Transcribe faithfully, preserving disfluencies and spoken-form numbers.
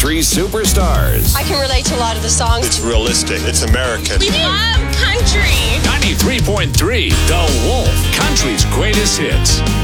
country superstars. I can relate to a lot of the songs. It's realistic. It's American. We love country. ninety-three point three The Wolf, country's greatest hits.